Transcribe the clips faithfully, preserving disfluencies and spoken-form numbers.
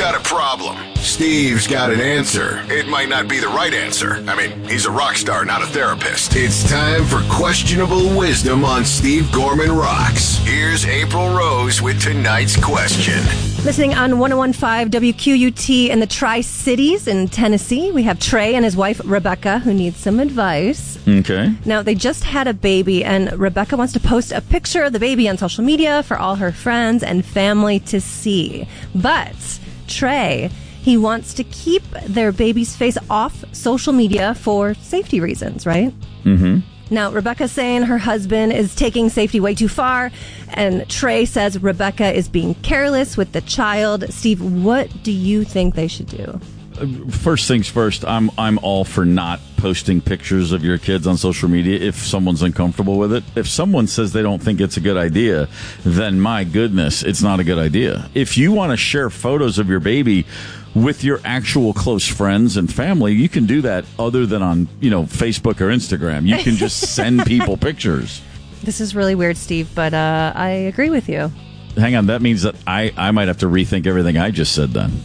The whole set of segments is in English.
got a problem. Steve's got an answer. It might not be the right answer. I mean, he's a rock star, not a therapist. It's time for Questionable Wisdom on Steve Gorman Rocks. Here's April Rose with tonight's question. Listening on one oh one point five W Q U T in the Tri-Cities in Tennessee, we have Trey and his wife, Rebecca, who needs some advice. Okay. Now, they just had a baby, and Rebecca wants to post a picture of the baby on social media for all her friends and family to see. But Trey, he wants to keep their baby's face off social media for safety reasons, right? Mm-hmm. Now, Rebecca's saying her husband is taking safety way too far, and Trey says Rebecca is being careless with the child. Steve, what do you think they should do? First things first, I'm I'm all for not posting pictures of your kids on social media if someone's uncomfortable with it. If someone says they don't think it's a good idea, then my goodness, it's not a good idea. If you want to share photos of your baby with your actual close friends and family, you can do that other than on, you know, Facebook or Instagram. You can just send people pictures. This is really weird, Steve, but uh, I agree with you. Hang on, that means that I, I might have to rethink everything I just said then.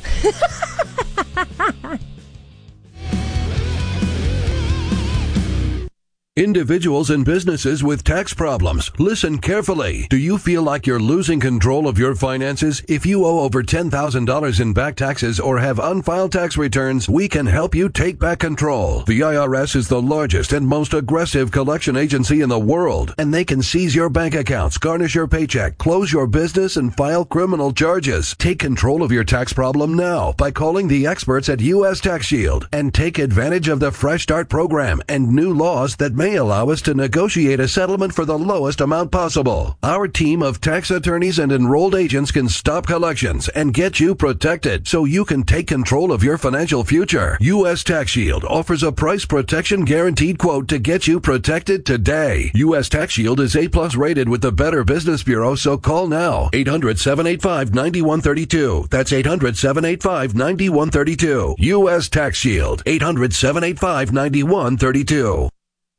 Individuals and businesses with tax problems, listen carefully. Do you feel like you're losing control of your finances? If you owe over ten thousand dollars in back taxes or have unfiled tax returns, we can help you take back control. The I R S is the largest and most aggressive collection agency in the world, and they can seize your bank accounts, garnish your paycheck, close your business, and file criminal charges. Take control of your tax problem now by calling the experts at U S Tax Shield and take advantage of the Fresh Start program and new laws that may allow us to negotiate a settlement for the lowest amount possible. Our team of tax attorneys and enrolled agents can stop collections and get you protected so you can take control of your financial future. U S Tax Shield offers a price protection guaranteed quote to get you protected today. U S Tax Shield is A plus rated with the Better Business Bureau, so call now. eight hundred, seven eight five, nine one three two. That's eight hundred, seven eight five, nine one three two. U S Tax Shield. eight hundred, seven eight five, nine one three two.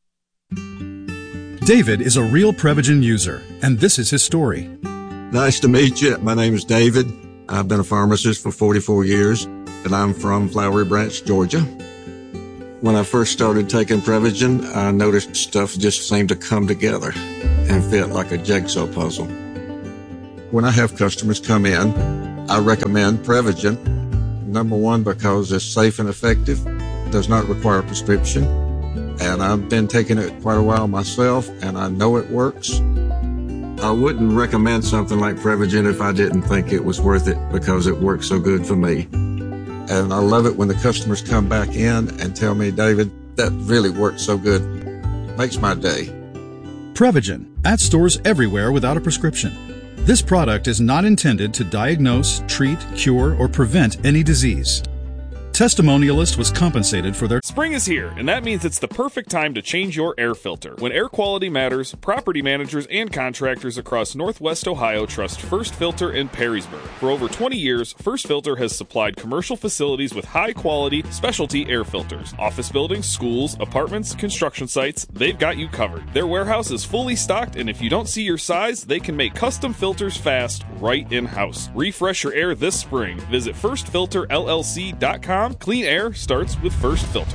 David is a real Prevagen user, and this is his story. Nice to meet you. My name is David. I've been a pharmacist for forty-four years, and I'm from Flowery Branch, Georgia. When I first started taking Prevagen, I noticed stuff just seemed to come together and fit like a jigsaw puzzle. When I have customers come in, I recommend Prevagen. Number one, because it's safe and effective, does not require a prescription. And I've been taking it quite a while myself, and I know it works. I wouldn't recommend something like Prevagen if I didn't think it was worth it because it works so good for me. And I love it when the customers come back in and tell me, David, that really worked so good. Makes my day. Prevagen, at stores everywhere without a prescription. This product is not intended to diagnose, treat, cure, or prevent any disease. Testimonialist was compensated for their... Spring is here, and that means it's the perfect time to change your air filter. When air quality matters, property managers and contractors across Northwest Ohio trust First Filter in Perrysburg. For over twenty years, First Filter has supplied commercial facilities with high-quality, specialty air filters. Office buildings, schools, apartments, construction sites, they've got you covered. Their warehouse is fully stocked, and if you don't see your size, they can make custom filters fast, right in-house. Refresh your air this spring. Visit first filter L L C dot com. Clean air starts with First Filter.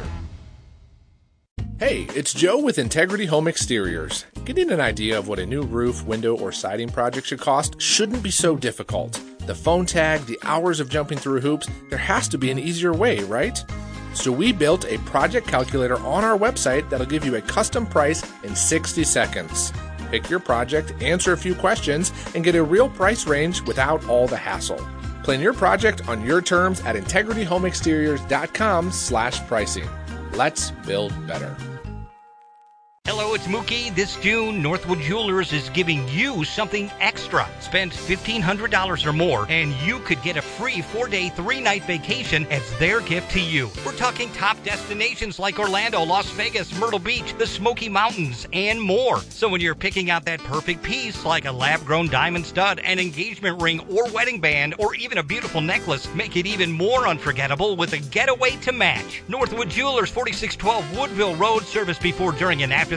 Hey, it's Joe with Integrity Home Exteriors. Getting an idea of what a new roof, window, or siding project should cost shouldn't be so difficult. The phone tag, the hours of jumping through hoops, there has to be an easier way, right? So we built a project calculator on our website that'll give you a custom price in sixty seconds. Pick your project, answer a few questions, and get a real price range without all the hassle. Plan your project on your terms at integrity home exteriors dot com slash pricing. Let's build better. Hello, it's Mookie. This June, Northwood Jewelers is giving you something extra. Spend fifteen hundred dollars or more, and you could get a free four-day, three-night vacation as their gift to you. We're talking top destinations like Orlando, Las Vegas, Myrtle Beach, the Smoky Mountains, and more. So when you're picking out that perfect piece, like a lab-grown diamond stud, an engagement ring, or wedding band, or even a beautiful necklace, make it even more unforgettable with a getaway to match. Northwood Jewelers, forty-six twelve Woodville Road, service before, during, and after the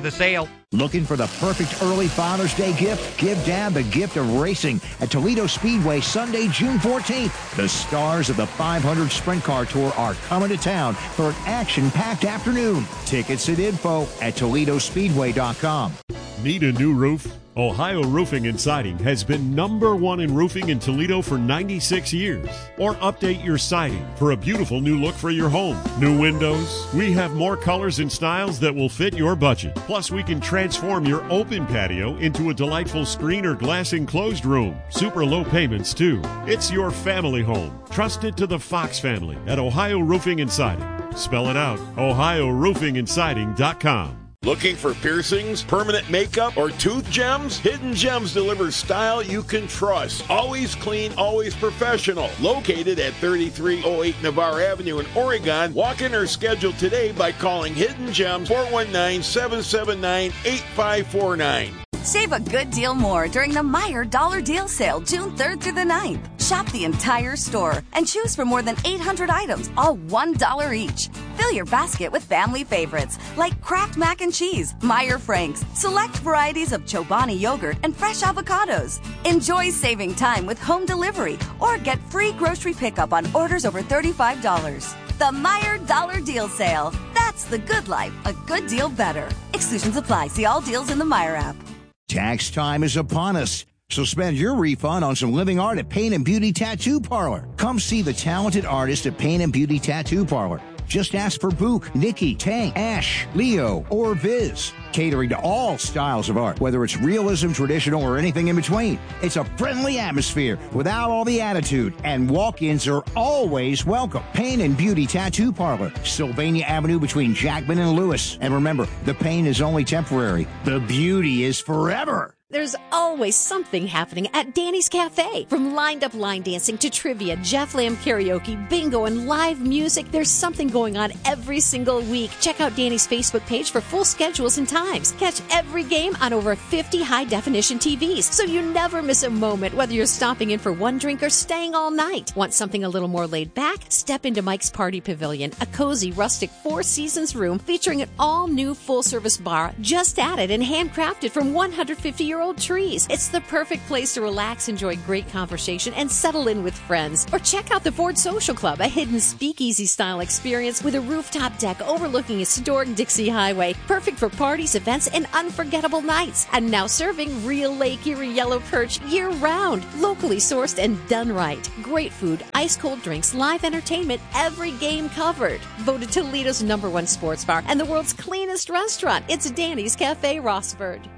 the sale. Looking for the perfect early Father's Day gift? Give Dad the gift of racing at Toledo Speedway Sunday, June fourteenth. The stars of the five hundred Sprint Car Tour are coming to town for an action-packed afternoon. Tickets and info at Toledo Speedway dot com. Need a new roof? Ohio Roofing and Siding has been number one in roofing in Toledo for ninety-six years. Or update your siding for a beautiful new look for your home. New windows? We have more colors and styles that will fit your budget. Plus, we can transform your open patio into a delightful screen or glass enclosed room. Super low payments, too. It's your family home. Trust it to the Fox family at Ohio Roofing and Siding. Spell it out, Ohio Roofing and Siding dot com. Looking for piercings, permanent makeup, or tooth gems? Hidden Gems delivers style you can trust. Always clean, always professional. Located at thirty-three oh eight Navarre Avenue in Oregon. Walk in or schedule today by calling Hidden Gems four one nine, seven seven nine, eight five four nine. Save a good deal more during the Meijer Dollar Deal Sale, June third through the ninth. Shop the entire store and choose from more than eight hundred items, all one dollar each. Fill your basket with family favorites like Kraft Mac and Cheese, Meijer Franks, select varieties of Chobani yogurt, and fresh avocados. Enjoy saving time with home delivery or get free grocery pickup on orders over thirty-five dollars. The Meijer Dollar Deal Sale. That's the good life, a good deal better. Exclusions apply. See all deals in the Meijer app. Tax time is upon us, so spend your refund on some living art at Paint and Beauty Tattoo Parlor. Come see the talented artist at Paint and Beauty Tattoo Parlor. Just ask for Book, Nikki, Tank, Ash, Leo, or Viz. Catering to all styles of art, whether it's realism, traditional, or anything in between. It's a friendly atmosphere without all the attitude, and walk-ins are always welcome. Paint and Beauty Tattoo Parlor, Sylvania Avenue between Jackman and Lewis. And remember, the pain is only temporary. The beauty is forever. There's always something happening at Danny's Cafe. From lined-up line dancing to trivia, Jeff Lamb karaoke, bingo, and live music, there's something going on every single week. Check out Danny's Facebook page for full schedules and times. Catch every game on over fifty high-definition T Vs, so you never miss a moment, whether you're stopping in for one drink or staying all night. Want something a little more laid back? Step into Mike's Party Pavilion, a cozy, rustic Four Seasons room featuring an all-new full-service bar just added and handcrafted from one hundred fifty year old trees. It's the perfect place to relax, enjoy great conversation, and settle in with friends. Or check out the Ford Social Club, a hidden speakeasy-style experience with a rooftop deck overlooking historic Dixie Highway. Perfect for parties, events, and unforgettable nights. And now serving real Lake Erie yellow perch year-round. Locally sourced and done right. Great food, ice-cold drinks, live entertainment, every game covered. Voted Toledo's number one sports bar and the world's cleanest restaurant. It's Danny's Cafe Rossford.